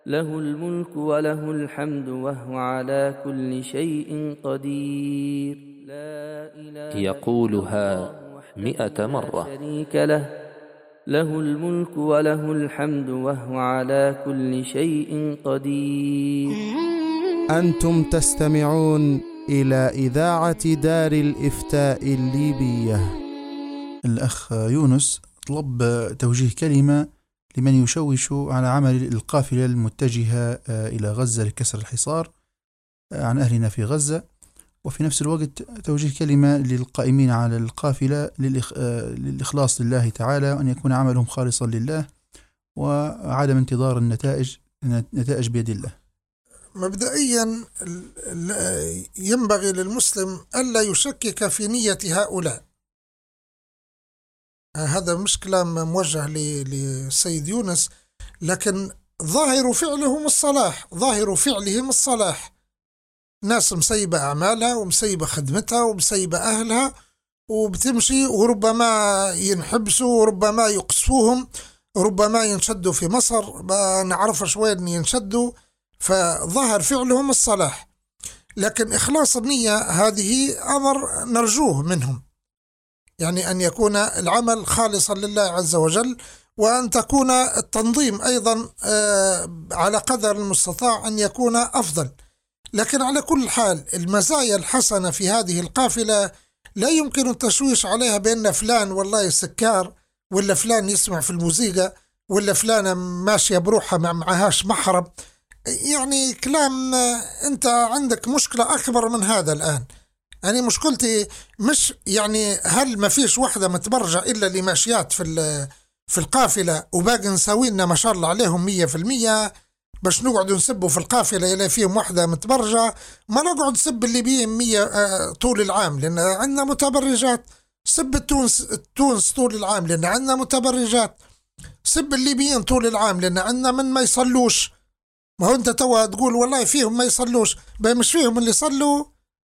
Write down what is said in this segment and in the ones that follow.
له الملك وله الحمد وهو على كل شيء قدير. لا إله يقولها إلا الله وحده 100 لا مرة. شريك له، له الملك وله الحمد وهو على كل شيء قدير. أنتم تستمعون إلى إذاعة دار الإفتاء الليبية. الأخ يونس طلب توجيه كلمة لمن يشوش على عمل القافلة المتجهة إلى غزة لكسر الحصار عن أهلنا في غزة، وفي نفس الوقت توجيه كلمة للقائمين على القافلة للإخلاص لله تعالى، وأن يكون عملهم خالصا لله وعدم انتظار النتائج بيد الله. مبدئيا ينبغي للمسلم ألا يشكك في نية هؤلاء. هذا مش كلام موجه للسيد يونس، لكن ظاهر فعلهم الصلاح، ظاهر فعلهم الصلاح. ناس مسيبة أعمالها ومسيبة خدمتها ومسيبة أهلها وبتمشي، وربما ينحبسوا وربما يقصفوهم وربما ينشدوا في مصر، ما نعرفش وين ينشدوا. فظهر فعلهم الصلاح، لكن إخلاص النية هذه أمر نرجوه منهم، يعني أن يكون العمل خالصا لله عز وجل، وأن تكون التنظيم أيضا على قدر المستطاع أن يكون أفضل. لكن على كل حال المزايا الحسنة في هذه القافلة لا يمكن التشويش عليها بأن فلان والله سكار، ولا فلان يسمع في الموسيقى، ولا فلان ماشية بروحها معهاش محرم. يعني كلام، أنت عندك مشكلة أكبر من هذا الآن. يعني مشكلتي مش يعني هل ما فيش واحدة متبرجة إلا اللي ماشيات في القافلة وباقي نساوينا ما شاء الله عليهم 100%، باش نقعد نسبوا في القافلة إلا فيهم واحدة متبرجة. ما نقعد نسب الليبيين 100 طول العام لأن عندنا متبرجات، سب تونس طول العام لأن عندنا متبرجات، سب الليبيين طول العام لأن عندنا من ما يصلوش. ما هو أنت توا تقول والله فيهم ما يصلوش، مش فيهم اللي يصلوا.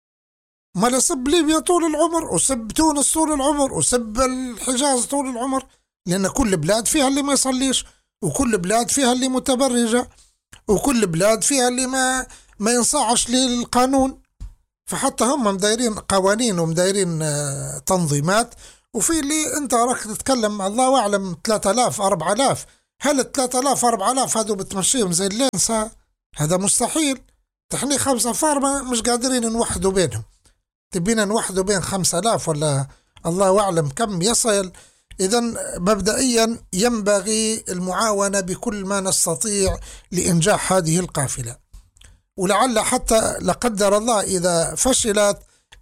ما لسب ليبيا طول العمر وسب تونس طول العمر وسب الحجاز طول العمر، لأن كل بلاد فيها اللي ما يصليش، وكل بلاد فيها اللي متبرجة، وكل بلاد فيها اللي ما ينصعش للقانون. فحتى هم مدايرين قوانين ومدايرين تنظيمات، وفي اللي انت راك تتكلم مع الله أعلم 3000 4000. هل 3000 4000 هذو بتمشيهم زي اللينسة؟ هذا مستحيل. تحني 5 فار مش قادرين نوحدوا بينهم، تبينا نوحدوا بين 5000 ولا الله أعلم كم يصل. إذن مبدئيا ينبغي المعاونة بكل ما نستطيع لإنجاح هذه القافلة، ولعل حتى لقدر الله إذا فشلت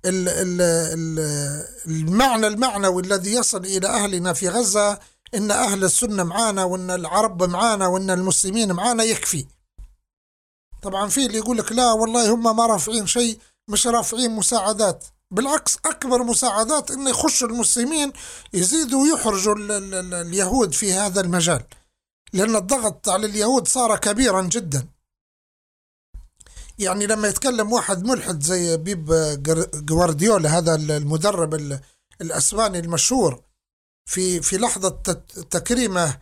المعنى المعنوي الذي يصل إلى أهلنا في غزة إن أهل السنة معانا وإن العرب معانا وإن المسلمين معانا يكفي. طبعا في اللي يقول لك لا والله هم ما رافعين شيء، مش رافعين مساعدات، بالعكس أكبر مساعدات إن يخشوا المسلمين يزيدوا يحرجوا اليهود في هذا المجال، لأن الضغط على اليهود صار كبيرا جدا. يعني لما يتكلم واحد ملحد زي بيب جوارديولا، هذا المدرب الأسباني المشهور، في لحظة تكريمه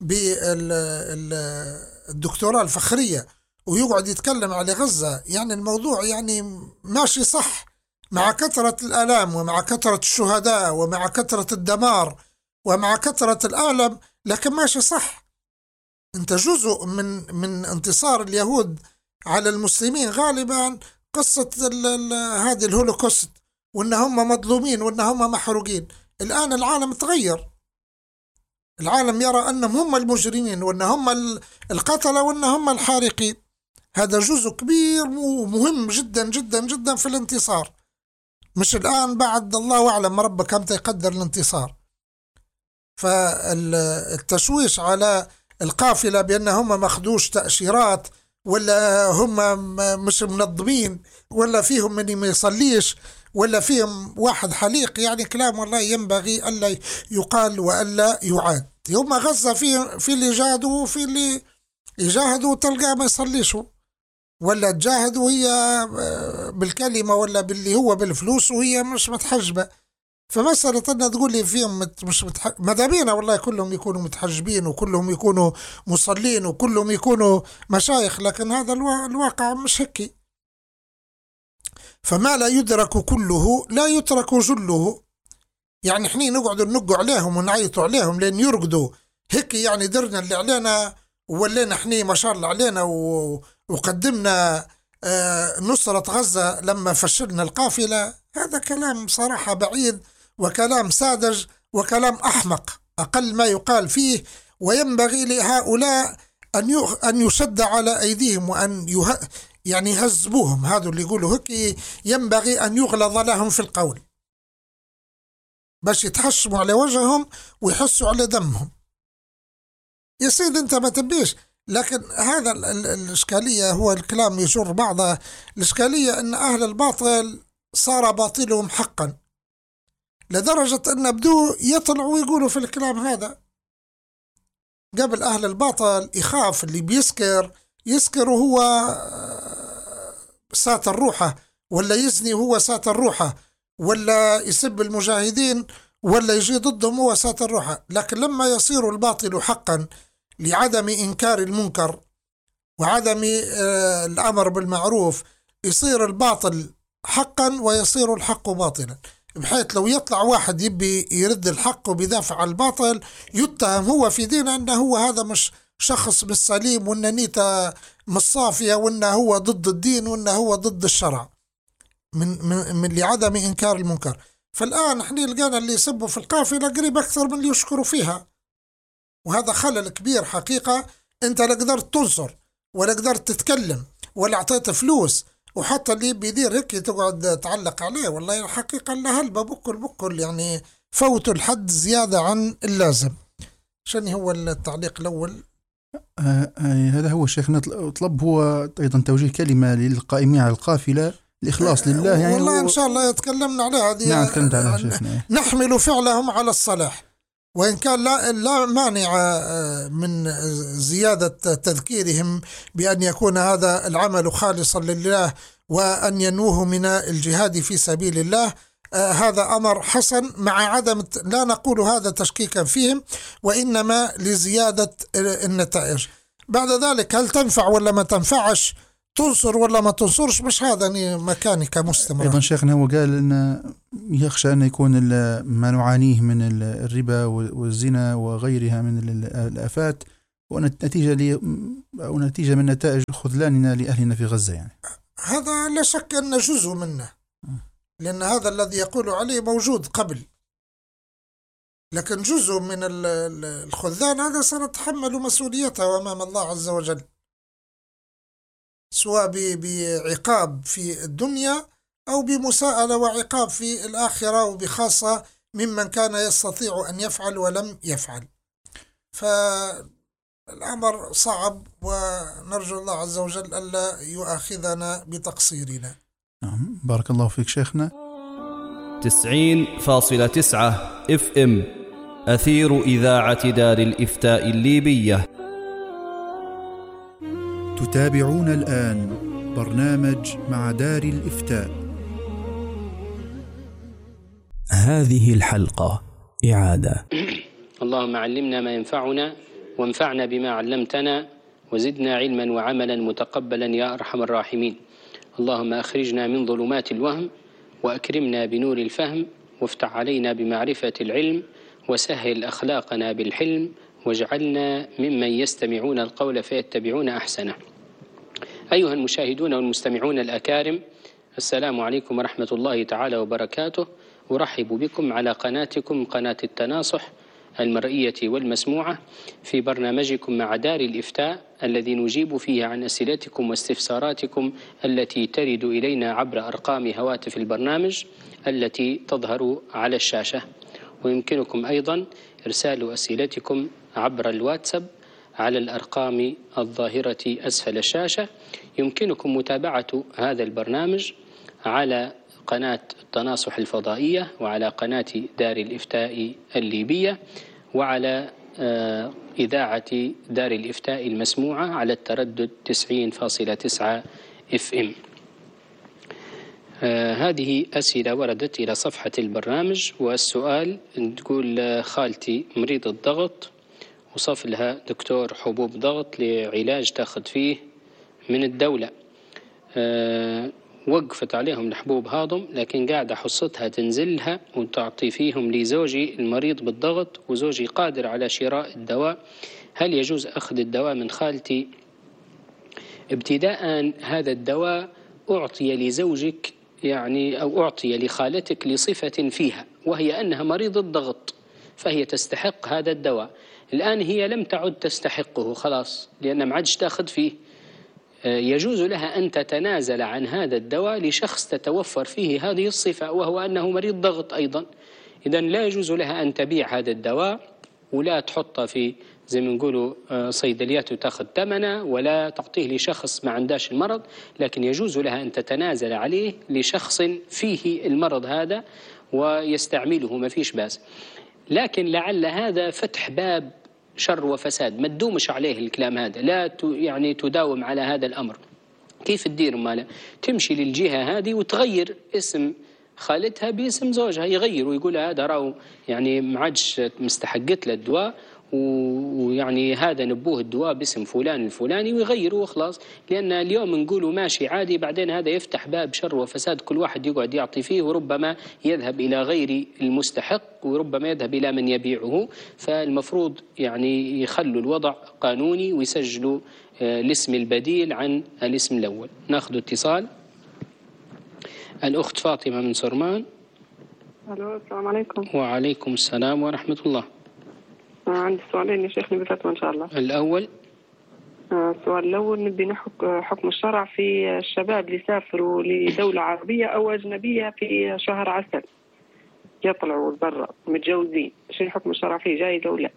بالدكتوراه الفخرية ويقعد يتكلم على غزة، يعني الموضوع يعني ماشي صح مع كثرة الآلام ومع كثرة الشهداء ومع كثرة الدمار ومع كثرة الألم، لكن ماشي صح. انت جزء من انتصار اليهود على المسلمين غالبا قصة هذه الهولوكوست، وان هم مظلومين وان هم محروقين. الآن العالم تغير، العالم يرى أنهم هم المجرمين وأن هم القتلة وأن هم الحارقين. هذا جزء كبير ومهم جدا جدا جدا في الانتصار، مش الآن بعد الله أعلم ربك كم يقدر الانتصار. فالتشويش على القافلة بأن هم ماخدوش تأشيرات ولا هم مش منظمين ولا فيهم من ما يصليش ولا فيهم واحد حليق، يعني كلام والله ينبغي ألا يقال وألا يعاد. يوم غزة في اللي جاهدوا وفي اللي يجاهدوا تلقى ما يصليشوا، ولا تجاهدوا هي بالكلمة ولا باللي هو بالفلوس وهي مش متحجبة. فمسألة أن تقول لي فيهم مش مدابينا، والله كلهم يكونوا متحجبين وكلهم يكونوا مصلين وكلهم يكونوا مشايخ، لكن هذا الواقع مش هيك. فما لا يدرك كله لا يترك جله. يعني احنا نقعد ننقوا عليهم ونعيطوا عليهم لين يرقدوا هيك، يعني درنا اللي علينا وولينا احنا ما شاء الله علينا وقدمنا نصرة غزة لما فشلنا القافلة. هذا كلام صراحة بعيد وكلام ساذج وكلام أحمق أقل ما يقال فيه. وينبغي لهؤلاء أن يشد على أيديهم وأن يعني يهذبوهم. هذا اللي يقولوا هيك ينبغي أن يغلظ لهم في القول باش يتحشموا على وجههم ويحسوا على دمهم. يا سيد أنت ما تبيش، لكن هذا الإشكالية هو الكلام يجر بعضه. الإشكالية أن أهل الباطل صار باطلهم حقا، لدرجة أن بدو يطلعوا ويقولوا في الكلام هذا. قبل أهل الباطل يخاف اللي يسكر وهو ساتر روحه، ولا يزني وهو ساتر روحه، ولا يسب المجاهدين ولا يجي ضدهم هو ساتر روحه. لكن لما يصير الباطل حقا لعدم إنكار المنكر وعدم الأمر بالمعروف، يصير الباطل حقا ويصير الحق باطلا، بحيث لو يطلع واحد يبي يرد الحق وبيدافع عن الباطل يتهم هو في دينه أنه هو هذا مش شخص بالسليم، وأنه نيته مش صافية، وأنه هو ضد الدين، وأنه هو ضد الشرع من لعدم إنكار المنكر. فالآن احنا لقينا اللي يسبوا في القافلة قريب أكثر من اللي يشكروا فيها، وهذا خلل كبير حقيقة. انت لا قدرت تنصر ولا قدرت تتكلم ولا اعطيت فلوس، وحتى اللي بيدير هيك تقعد تعلق عليه. والله الحقيقة اللي هلبة بكل يعني فوتوا الحد زيادة عن اللازم. شنو هو التعليق الأول؟ هذا هو شيخنا طلب هو أيضا توجيه كلمة للقائمين على القافلة الإخلاص لله. يعني والله إن شاء الله يتكلمنا عليها هذه. نعم تكلمت عليها شيخنا. نحمل فعلهم على الصلاح، وإن كان لا مانع من زيادة تذكيرهم بأن يكون هذا العمل خالصا لله وأن ينوه من الجهاد في سبيل الله. هذا أمر حسن، مع عدم لا نقول هذا تشكيكا فيهم، وإنما لزيادة النتائج. بعد ذلك هل تنفع ولا ما تنفعش، تنصر ولا ما تنصرش، مش هذا مكاني كمستمر. أيضا شيخنا هو قال أن يخشى أن يكون ما نعانيه من الربا والزنا وغيرها من الآفات ونتيجة من نتائج خذلاننا لأهلنا في غزة. يعني هذا لا شك أن جزء منه، لأن هذا الذي يقول عليه موجود قبل، لكن جزء من الخذلان هذا سنتحمل مسؤوليته أمام الله عز وجل، سواء بعقاب في الدنيا أو بمساءلة وعقاب في الآخرة، وبخاصة ممن كان يستطيع أن يفعل ولم يفعل. فالأمر صعب، ونرجو الله عز وجل ألا يؤاخذنا بتقصيرنا. بارك الله فيك شيخنا. 90.9 FM أثير إذاعة دار الإفتاء الليبية. تتابعون الآن برنامج مع دار الإفتاء. هذه الحلقة إعادة. اللهم علمنا ما ينفعنا وانفعنا بما علمتنا وزدنا علما وعملا متقبلا يا أرحم الراحمين. اللهم أخرجنا من ظلمات الوهم وأكرمنا بنور الفهم وافتح علينا بمعرفة العلم وسهل أخلاقنا بالحلم واجعلنا ممن يستمعون القول فيتبعون أحسنه. أيها المشاهدون والمستمعون الأكارم، السلام عليكم ورحمة الله تعالى وبركاته. أرحب بكم على قناتكم قناة التناصح المرئية والمسموعة في برنامجكم مع دار الإفتاء، الذي نجيب فيه عن أسئلتكم واستفساراتكم التي ترد إلينا عبر أرقام هواتف البرنامج التي تظهر على الشاشة. ويمكنكم أيضا إرسال أسئلتكم عبر الواتساب على الأرقام الظاهرة أسفل الشاشة. يمكنكم متابعة هذا البرنامج على قناة التناصح الفضائية وعلى قناة دار الإفتاء الليبية وعلى إذاعة دار الإفتاء المسموعة على التردد 90.9 FM. هذه أسئلة وردت إلى صفحة البرنامج، والسؤال تقول خالتي مريضة الضغط، وصف لها دكتور حبوب ضغط لعلاج تأخذ فيه من الدولة، وقفت عليهم الحبوب هاضم، لكن قاعدة حصتها تنزلها وتعطي فيهم لزوجي المريض بالضغط، وزوجي قادر على شراء الدواء، هل يجوز أخذ الدواء من خالتي؟ ابتداء هذا الدواء أعطي لزوجك يعني أو أعطي لخالتك لصفة فيها، وهي أنها مريضة ضغط، فهي تستحق هذا الدواء. الآن هي لم تعد تستحقه خلاص، لأن ما عادش تأخذ فيه. يجوز لها أن تتنازل عن هذا الدواء لشخص تتوفر فيه هذه الصفة، وهو أنه مريض ضغط أيضا. إذن لا يجوز لها أن تبيع هذا الدواء ولا تحطه في زي ما نقولوا صيدليات وتاخذ ثمنه، ولا تعطيه لشخص ما عندهش المرض، لكن يجوز لها أن تتنازل عليه لشخص فيه المرض هذا ويستعمله، ما فيش بأس. لكن لعل هذا فتح باب شر وفساد، ما تدومش عليه الكلام هذا، لا يعني تداوم على هذا الأمر. كيف تدير ماله؟ تمشي للجهة هذه وتغير اسم خالتها باسم زوجها، يغير ويقول هذا راهو يعني ما عادش مستحقت له الدواء، ويعني هذا نبوه الدواء باسم فلان الفلاني، ويغيره وخلاص. لأن اليوم نقولوا ماشي عادي، بعدين هذا يفتح باب شر وفساد، كل واحد يقعد يعطي فيه، وربما يذهب إلى غير المستحق، وربما يذهب إلى من يبيعه. فالمفروض يعني يخلوا الوضع قانوني ويسجلوا الاسم البديل عن الاسم الأول. ناخذ اتصال. الأخت فاطمة من سرمان. الو، السلام عليكم. وعليكم السلام ورحمة الله. عندي سؤالين يا شيخ بفتوى إن شاء الله. الأول، السؤال الأول نبي حكم الشرع في الشباب اللي سافروا لدولة عربية أو أجنبية في شهر عسل، يطلعوا برا متجوزين، شنو حكم الشرع فيه، جايز أو لا؟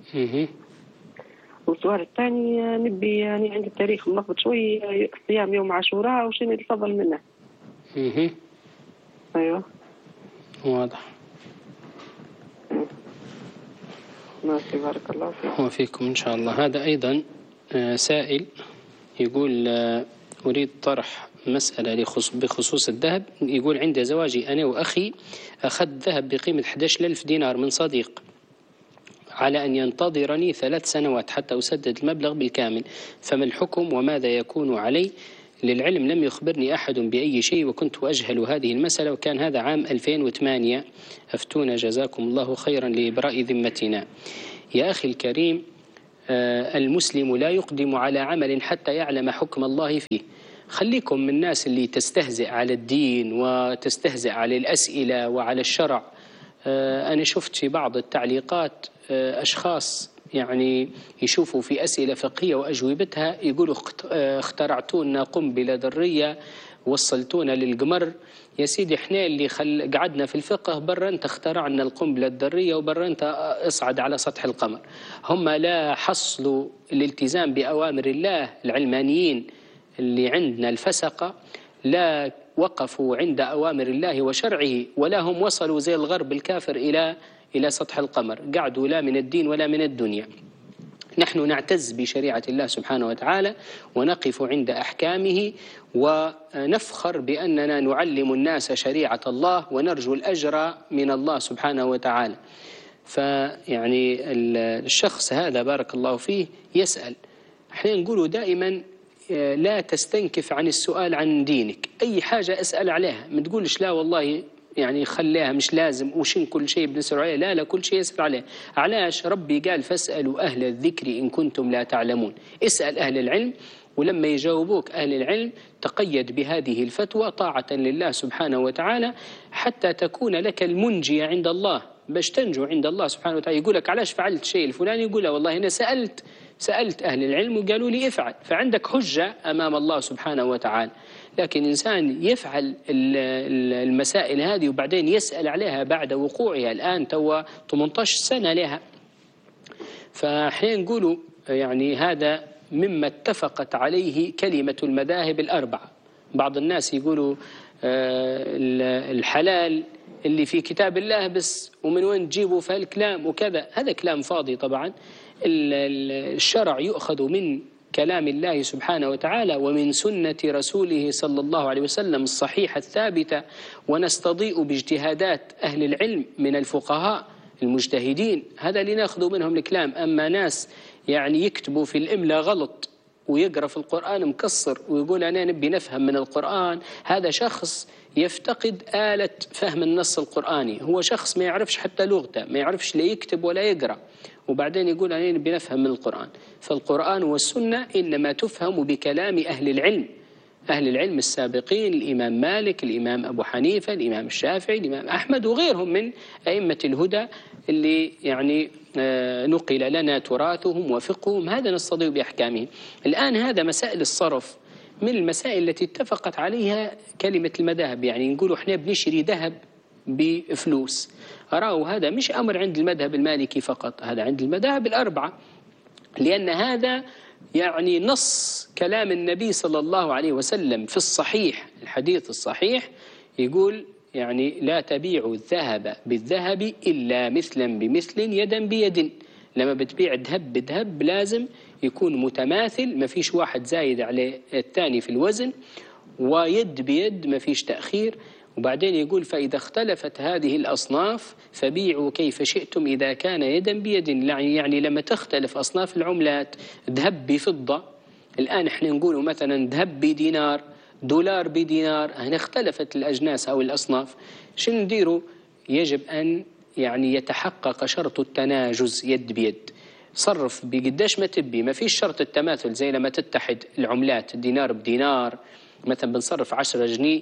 والسؤال الثاني نبي يعني عند التاريخ ملخبط شوي، صيام يوم عاشوراء وشنو الفضل منه؟ أيوه واضح. ماشي، بارك الله فيك. وفيكم إن شاء الله. هذا أيضا سائل يقول أريد طرح مسألة بخصوص الذهب. يقول عند زواجي أنا وأخي أخذت ذهب بقيمة 11,000 دينار من صديق على أن ينتظرني 3 سنوات حتى أسدد المبلغ بالكامل، فما الحكم وماذا يكون علي؟ للعلم لم يخبرني أحد بأي شيء وكنت أجهل هذه المسألة، وكان هذا عام 2008. أفتونا جزاكم الله خيرا لإبراء ذمتنا. يا أخي الكريم، المسلم لا يقدم على عمل حتى يعلم حكم الله فيه. خليكم من الناس اللي تستهزئ على الدين وتستهزئ على الأسئلة وعلى الشرع. أنا شفت في بعض التعليقات أشخاص يعني يشوفوا في أسئلة فقهية وأجوبتها يقولوا اخترعتونا قنبلة ذرية، وصلتونا للقمر. يا سيدي احنا اللي قعدنا في الفقه، برا انت اخترعنا القنبلة الذرية، وبرا انت اصعد على سطح القمر. هم لا حصلوا الالتزام بأوامر الله، العلمانيين اللي عندنا الفسقة لا وقفوا عند أوامر الله وشرعه، ولا هم وصلوا زي الغرب الكافر إلى سطح القمر، قعدوا لا من الدين ولا من الدنيا. نحن نعتز بشريعة الله سبحانه وتعالى ونقف عند أحكامه، ونفخر بأننا نعلم الناس شريعة الله ونرجو الأجر من الله سبحانه وتعالى. فيعني الشخص هذا بارك الله فيه يسأل. احنا نقول دائما لا تستنكف عن السؤال عن دينك، أي حاجة أسأل عليها، ما تقولش لا والله يعني خليها مش لازم وشين كل شيء بنسأل عليه. لا كل شيء يسأل عليه. علاش؟ ربي قال فاسألوا أهل الذكر إن كنتم لا تعلمون. اسأل أهل العلم، ولما يجاوبوك أهل العلم تقيد بهذه الفتوى طاعة لله سبحانه وتعالى، حتى تكون لك المنجية عند الله، باش تنجو عند الله سبحانه وتعالى. يقولك علاش فعلت شيء الفلاني، يقول والله أنا سألت أهل العلم وقالوا لي افعل، فعندك حجة أمام الله سبحانه وتعالى. لكن إنسان يفعل المسائل هذه وبعدين يسأل عليها بعد وقوعها، الآن توا 18 سنة لها. فحين نقولوا يعني هذا مما اتفقت عليه كلمة المذاهب الأربعة. بعض الناس يقولوا الحلال اللي في كتاب الله بس، ومن وين تجيبوا في الكلام وكذا. هذا كلام فاضي طبعا. الشرع يؤخذ من كلام الله سبحانه وتعالى ومن سنة رسوله صلى الله عليه وسلم الصحيحة الثابتة، ونستضيء باجتهادات أهل العلم من الفقهاء المجتهدين. هذا اللي ناخذ منهم الكلام. أما ناس يعني يكتبوا في الإملاء غلط ويقرأ في القرآن مكسر ويقول أنا نبي نفهم من القرآن، هذا شخص يفتقد آلة فهم النص القرآني. هو شخص ما يعرفش حتى لغته، ما يعرفش لا يكتب ولا يقرأ، وبعدين يقول أنا نبي نفهم من القرآن. فالقرآن والسنة إنما تفهم بكلام أهل العلم، أهل العلم السابقين، الإمام مالك، الإمام أبو حنيفة، الإمام الشافعي، الإمام أحمد، وغيرهم من أئمة الهدى اللي يعني نقل لنا تراثهم وفقههم، هذا نستضيء بأحكامهم. الآن هذا مسائل الصرف من المسائل التي اتفقت عليها كلمة المذاهب. يعني نقولوا احنا بنشري ذهب بفلوس، أراه هذا مش أمر عند المذهب المالكي فقط، هذا عند المذاهب الأربعة، لأن هذا يعني نص كلام النبي صلى الله عليه وسلم في الصحيح، الحديث الصحيح يقول يعني لا تبيعوا الذهب بالذهب إلا مثلا بمثل يدا بيد. لما بتبيع ذهب بذهب لازم يكون متماثل، ما فيش واحد زايد على الثاني في الوزن، ويد بيد ما فيش تأخير. وبعدين يقول فإذا اختلفت هذه الأصناف فبيعوا كيف شئتم إذا كان يدا بيد. يعني لما تختلف أصناف العملات، ذهب بفضة، الآن احنا نقول مثلا ذهب بدينار، دولار بدينار، هنا اختلفت الأجناس أو الأصناف، شنو نديروا؟ يجب أن يعني يتحقق شرط التناجز يد بيد. صرف بقداش ما تبي، ما فيش شرط التماثل زي لما تتحد العملات، دينار بدينار، مثلا بنصرف 10 جنيه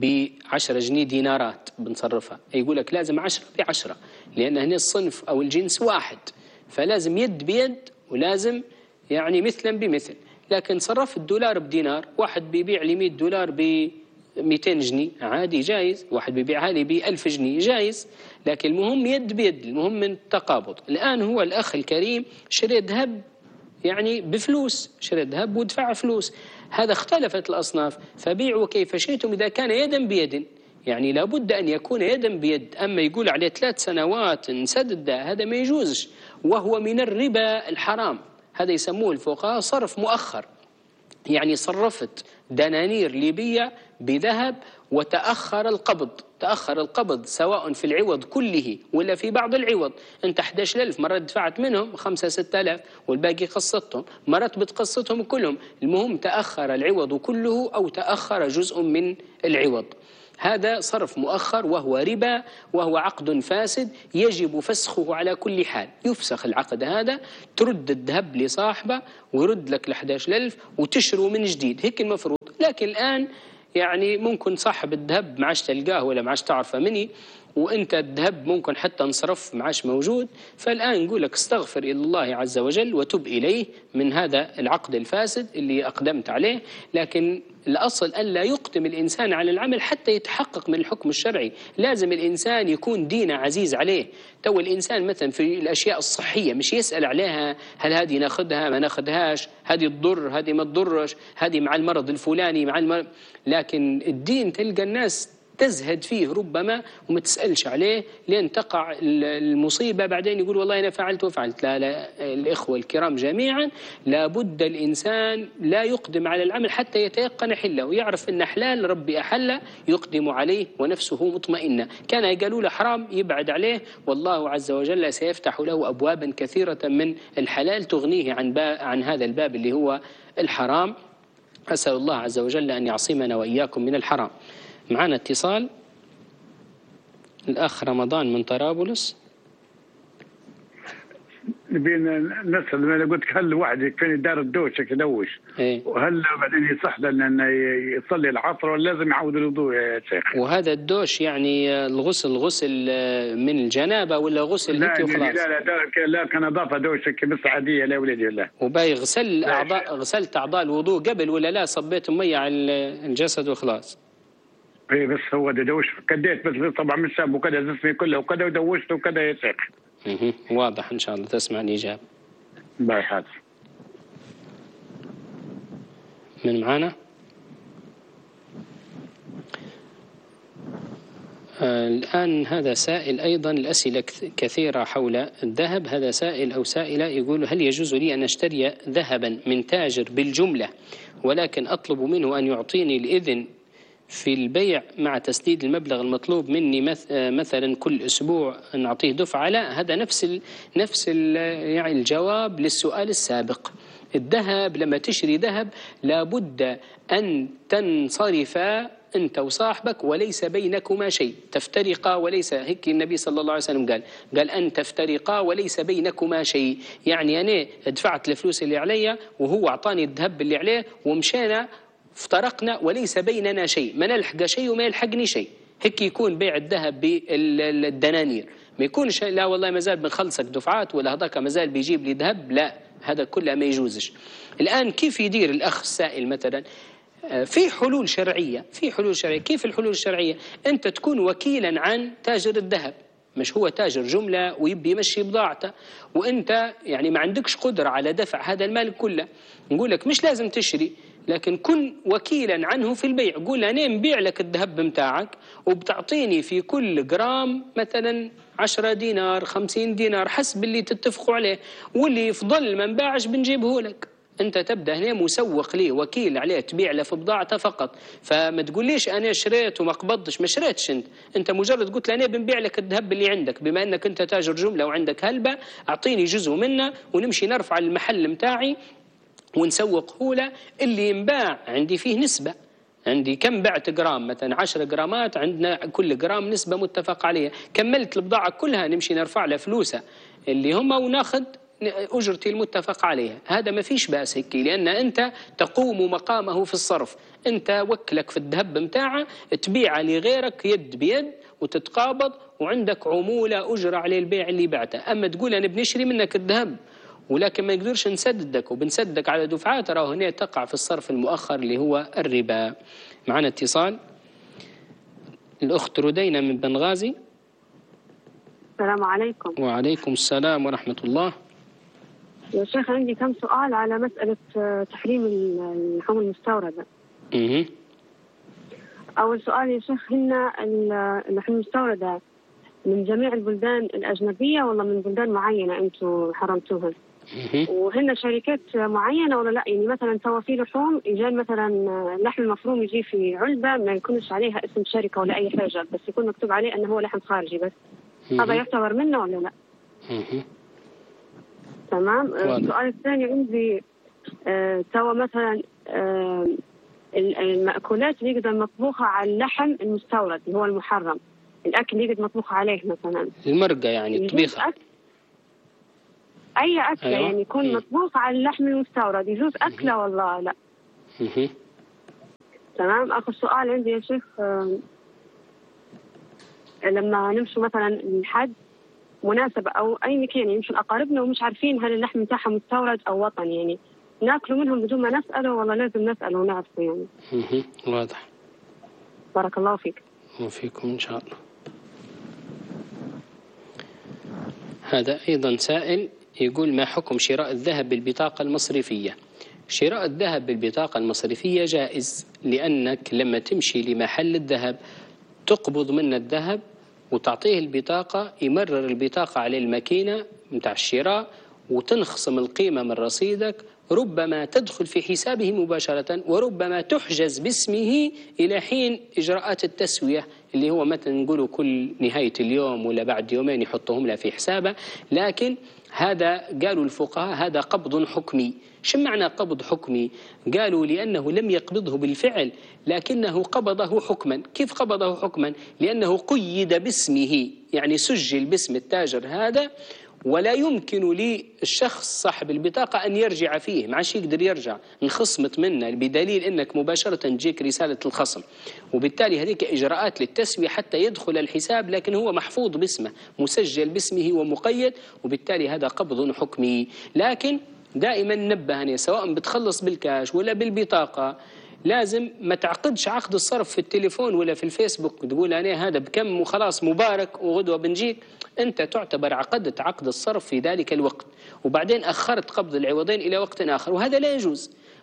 ب10 جنيه دينارات بنصرفها، يقول لك لازم 10 ب10، لأن هنا الصنف أو الجنس واحد، فلازم يد بيد ولازم يعني مثلا بمثل. لكن صرف الدولار بدينار، واحد بيبيع لي 100 دولار ب 200 جنيه عادي جايز، واحد بيبيعها لي ب 1000 جنيه جايز، لكن المهم يد بيد، المهم من التقابض. الآن هو الأخ الكريم شري ذهب يعني بفلوس، شري ذهب ودفع فلوس، هذا اختلفت الأصناف، فبيعوا كيف شئتم إذا كان يدا بيد، يعني لابد أن يكون يدا بيد. أما يقول عليه 3 سنوات نسدد، هذا ما يجوزش، وهو من الربا الحرام، هذا يسموه الفقهاء صرف مؤخر. يعني صرفت دنانير ليبية بذهب وتأخر القبض، تأخر القبض سواء في العوض كله ولا في بعض العوض. انت 11,000 مرات دفعت منهم 5-6,000 والباقي قسطتهم، مرات بتقسطهم كلهم، المهم تأخر العوض كله أو تأخر جزء من العوض. هذا صرف مؤخر وهو ربا، وهو عقد فاسد يجب فسخه على كل حال. يفسخ العقد هذا، ترد الذهب لصاحبه ويرد لك 11,000 وتشروا من جديد، هيك المفروض. لكن الآن يعني ممكن صاحب الذهب معاش تلقاه ولا معاش تعرفه مني، وانت الذهب ممكن حتى انصرف معاش موجود. فالآن نقول لك استغفر إلى الله عز وجل وتب إليه من هذا العقد الفاسد اللي أقدمت عليه. لكن الأصل أن لا يقدم الإنسان على العمل حتى يتحقق من الحكم الشرعي. لازم الإنسان يكون دينه عزيز عليه. تو الإنسان مثلا في الأشياء الصحية مش يسأل عليها هل هذه ناخذها ما ناخذهاش، هذه تضر هذه ما تضرش، هذه مع المرض الفلاني مع المرض. لكن الدين تلقى الناس تزهد فيه ربما وما تسألش عليه لين تقع المصيبة، بعدين يقول والله أنا فعلت وفعلت. لا لا، الإخوة الكرام جميعا لابد الإنسان لا يقدم على العمل حتى يتيقن حله ويعرف أن حلال ربي أحله يقدم عليه ونفسه مطمئنة. كان يقالوا له حرام يبعد عليه، والله عز وجل سيفتح له أبوابا كثيرة من الحلال تغنيه عن هذا الباب اللي هو الحرام. أسأل الله عز وجل أن يعصمنا وإياكم من الحرام. معنا اتصال، الأخ رمضان من طرابلس. نبينا نسأل، ما قلت هل واحد يكفيني دار الدوش يدوش وهل بعدين يصح لنا انه يصلي العصر ولا لازم يعود الوضوء يا شيخ؟ وهذا الدوش يعني الغسل غسل من الجنابه ولا غسل هيك وخلاص؟ لا كنظافه دوش بس عاديه لا ولدي الله. وباي غسلت اعضاء الوضوء قبل ولا لا؟ صبيت ميه على الجسد وخلاص؟ اي بس هو دوش كديت بس طبعا من الشاب وكذا جسمي كله وكذا ودوشت وكذا يا شيخ. واضح إن شاء الله تسمع الإجابة. باي حاضر. من معانا؟ الآن هذا سائل أيضا، الأسئلة كثيرة حول الذهب. هذا سائل أو سائلة يقول: هل يجوز لي أن أشتري ذهبا من تاجر بالجملة ولكن أطلب منه أن يعطيني الإذن في البيع مع تسديد المبلغ المطلوب مني مثلا كل أسبوع أن أعطيه دفعة؟ لا، هذا نفس يعني الجواب للسؤال السابق. الذهب لما تشتري ذهب لابد أن تنصرف أنت وصاحبك وليس بينكما شيء، تفترقا وليس، هيك النبي صلى الله عليه وسلم قال أن تفترقا وليس بينكما شيء. يعني أنا دفعت الفلوس اللي علي وهو أعطاني الذهب اللي عليه ومشينا افترقنا وليس بيننا شيء، ما نلحق شيء وما يلحقني شيء. هيك يكون بيع الذهب بالدنانير، ما يكونش لا والله ما زال بنخلصك دفعات ولا هذاك ما زال بيجيب لي ذهب، لا، هذا كله ما يجوزش. الآن كيف يدير الأخ السائل مثلا؟ في حلول شرعية. كيف الحلول الشرعية؟ أنت تكون وكيلا عن تاجر الذهب، مش هو تاجر جملة ويبي يمشي بضاعته وأنت يعني ما عندكش قدرة على دفع هذا المال كله. نقول لك مش لازم تشتري، لكن كن وكيلا عنه في البيع. قول أنا نبيع لك الذهب متاعك وبتعطيني في كل جرام مثلا 10 دينار 50 دينار حسب اللي تتفقوا عليه، واللي يفضل ما نباعش بنجيبه لك. أنت تبدأ هنا مسوق ليه، وكيل عليه، تبيع له في بضاعته فقط. فما تقوليش أنا شريت وما قبضتش، ما شريتش أنت مجرد قلت لي أنا بنبيع لك الذهب اللي عندك، بما أنك أنت تاجر جملة وعندك هلبة أعطيني جزء منه ونمشي نرفع المحل متاعي ونسوقه له. اللي ينباع عندي فيه نسبة، عندي كم بعت جرام مثلا 10 جرامات، عندنا كل جرام نسبة متفق عليها. كملت البضاعة كلها نمشي نرفع له فلوسها اللي هم وناخذ أجرتي المتفق عليها. هذا ما فيش بأس هيك، لأن أنت تقوم مقامه في الصرف. أنت وكلك في الذهب متاعه تبيع لغيرك يد بيد وتتقابض وعندك عمولة أجرة على البيع اللي بعته. أما تقول أنا بنشري منك الذهب ولكن ما نقدرش نسددك وبنسددك على دفعات، راه هنا تقع في الصرف المؤخر اللي هو الربا. معنا اتصال، الأخت ردينا من بنغازي. السلام عليكم. وعليكم السلام ورحمة الله. يا شيخ عندي كم سؤال على مسألة تحريم اللحوم المستوردة. أول سؤال يا شيخ، هن اللحوم المستوردة من جميع البلدان الأجنبية ولا من بلدان معينة أنتم حرمتوها؟ وهن شركات معينة ولا لا؟ يعني مثلا سوا في لحوم يجي مثلا اللحم المفروم يجي في علبة ما يكونش عليها اسم شركة ولا أي حاجة، بس يكون مكتوب عليه أنه هو لحم خارجي بس، هذا يعتبر منه ولا لا؟ تمام. السؤال الثاني عندي، سوا مثلا المأكولات اللي يقدر مطبوخة على اللحم المستورد اللي هو المحرم، الأكل يقدر مطبوخ عليه مثلا المرقة، يعني الطبيخة، أي أكلة يعني يكون مطبوخ على اللحم المستورد يجوز أكله والله لا؟ تمام. آخر سؤال عندي يا شيخ، لما نمشوا مثلا الحج مناسبة أو أي مكان يمشوا أقاربنا ومش عارفين هل اللحم بتاعهم مستورد أو وطني، يعني ناكلوا منهم بدون ما نسأله والله لازم نسأله ونعرفه يعني؟ واضح. بارك الله فيك. وفيكم إن شاء الله. هذا أيضا سائل يقول: ما حكم شراء الذهب بالبطاقة المصرفية؟ شراء الذهب بالبطاقة المصرفية جائز، لأنك لما تمشي لمحل الذهب تقبض من الذهب وتعطيه البطاقة، يمرر البطاقة على الماكينة متاع الشراء وتنخصم القيمة من رصيدك، ربما تدخل في حسابه مباشرة وربما تحجز باسمه إلى حين إجراءات التسوية اللي هو مثلا نقوله كل نهاية اليوم ولا بعد يومين يحطهم له في حسابه. لكن هذا قالوا الفقهاء هذا قبض حكمي. شو معنى قبض حكمي؟ قالوا لأنه لم يقبضه بالفعل لكنه قبضه حكما. كيف قبضه حكما؟ لأنه قيد باسمه، يعني سجل باسم التاجر هذا ولا يمكن للشخص صاحب البطاقة أن يرجع فيه، ما عادش يقدر يرجع، انخصمت منه بدليل أنك مباشرة تجيك رسالة الخصم، وبالتالي هذيك إجراءات للتسوية حتى يدخل الحساب، لكن هو محفوظ باسمه مسجل باسمه ومقيد، وبالتالي هذا قبض حكمي. لكن دائما نبه سواء بتخلص بالكاش ولا بالبطاقة لازم ما تعقدش عقد الصرف في التليفون ولا في الفيسبوك تقول أنا هذا بكم وخلاص مبارك وغدوة بنجيك. أنت تعتبر عقدت عقد الصرف في ذلك الوقت وبعدين أخرت قبض العوضين إلى وقت آخر، وهذا لا يجوز.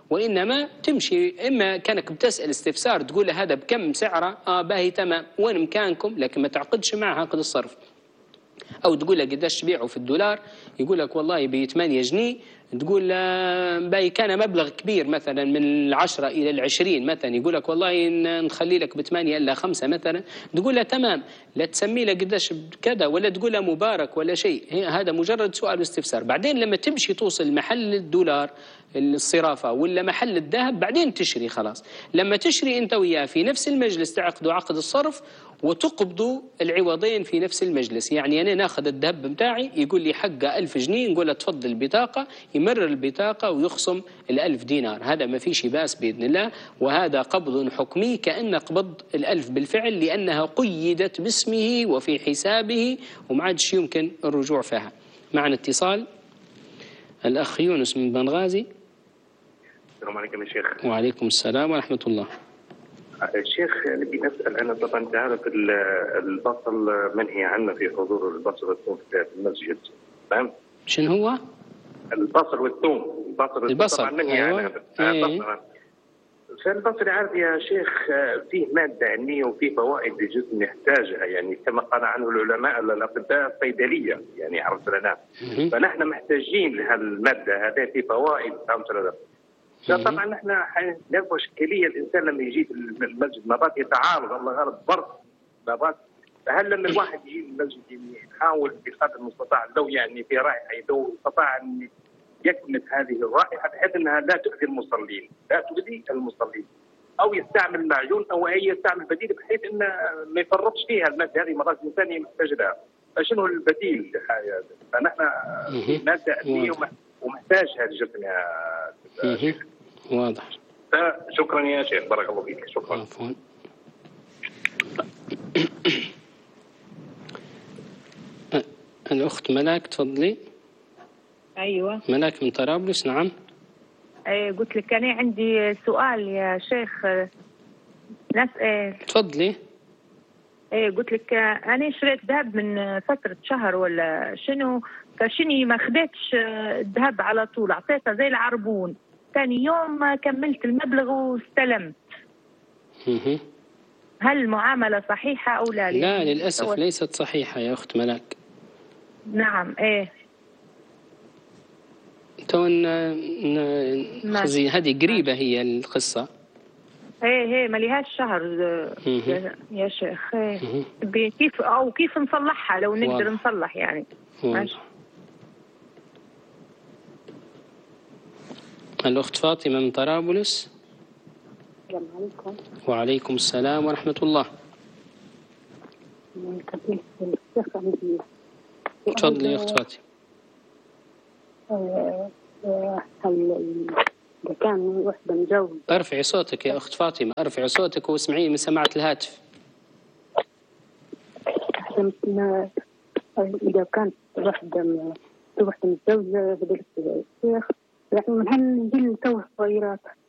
وإنما تمشي، إما كانك بتسأل استفسار تقول له هذا بكم سعره، باهي تمام وين مكانكم، لكن ما تعقدش معه عقد الصرف. أو تقول له قداش تبيعه في الدولار، يقول لك والله ب 8 جنيه، تقول باي كان مبلغ كبير مثلا من 10 إلى 20 مثلا، يقول لك والله نخلي لك ب8 إلا 5 مثلا، تقول له تمام، لا تسمي له قداش كذا ولا تقول له مبارك ولا شيء، هذا مجرد سؤال واستفسار. بعدين لما تمشي توصل محل الدولار الصرافة ولا محل الذهب بعدين تشري خلاص. لما تشري أنت وياه في نفس المجلس تعقدوا عقد الصرف وتقبضوا العوضين في نفس المجلس. يعني أنا ناخذ الذهب بتاعي يقول لي حقه 1000 جنيه، نقول له تفضل البطاقة، يمرر البطاقة ويخصم 1000 دينار. هذا ما فيش باس بإذن الله، وهذا قبض حكمي كأن قبض 1000 بالفعل، لأنها قيدت باسمه وفي حسابه وما عادش يمكن الرجوع فيها. معنا اتصال، الأخ يونس من بنغازي. السلام عليكم يا شيخ. وعليكم السلام ورحمة الله. الشيخ نبي نسأل، أنا طبعا تعرف البصل منهي عنه في حضور البصل والثوم في المسجد، تمام؟ شنو هو؟ البصل والثوم. البصل طبعا منهي عنه. فالبصل عارف يا شيخ فيه مادة علمية وفيه فوائد للجسم يحتاجها، يعني كما قال عنه العلماء الأطباء الصيدلية، يعني عرفت لنا. فنحن محتاجين لهالمادة هذه، في فوائد عرفت لنا. طبعا نحن نلقى اشكاليه، الانسان لما يجي المسجد مرات يتعارض، الله غالب برد مرات، فهل لما الواحد يجي المسجد يحاول بقدر المستطاع لو يعني في رائحه لو استطاع ان يكمل هذه الرائحه بحيث انها لا تؤذي المصلين، او يستعمل معجون او يستعمل بديل بحيث انه ما يفرطش فيها الماده هذه، مرات الانسان محتاج لها. فشنو البديل لهذا؟ فنحن ماده أمنية ومحتاجها الجسم يا شيخ. واضح. شكرا يا شيخ، بارك الله فيك. شكرا. عفوا. الأخت ملاك تفضلي. أيوة ملاك من طرابلس. نعم. قلت لك أنا عندي سؤال يا شيخ. تفضلي. قلت لك أنا شريت ذهب من فترة شهر ولا شنو، فشني ما خديتش الذهب على طول، أعطيتها زي العربون، ثاني يوم كملت المبلغ واستلمت. هل المعاملة صحيحة أو لا؟ لا للأسف ليست صحيحة يا أخت ملاك. نعم. هذه قريبة هي القصة. ما لهاش شهر يا شيخ. كيف نصلحها لو نقدر نصلح يعني. ماشي. الأخت فاطمة من طرابلس. السلام عليكم. وعليكم السلام ورحمة الله. تفضلي يا أخت فاطمة. إذا كان وحدة مجوزة. ارفعي صوتك يا أخت فاطمة، ارفعي صوتك واسمعي من سماعة الهاتف. إذا كانت وحدة متزوجة بدل الشيخ، يعني من هالجيل تو صغيرات